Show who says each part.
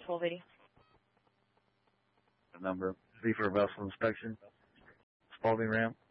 Speaker 1: 1280.
Speaker 2: Number 3 for vessel inspection. Spalding ramp.